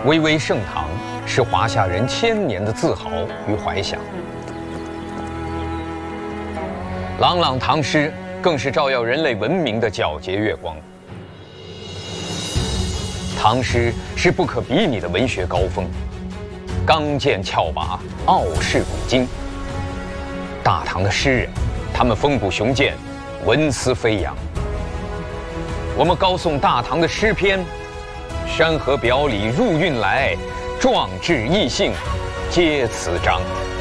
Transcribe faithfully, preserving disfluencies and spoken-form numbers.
巍巍盛唐是华夏人千年的自豪与怀想。朗朗唐诗更是照耀人类文明的皎洁月光。唐诗是不可比拟的文学高峰，刚健峭拔，傲视古今。大唐的诗人，他们风骨雄健，文思飞扬。我们高颂大唐的诗篇，山河表里入韵来，壮志逸兴，皆此章。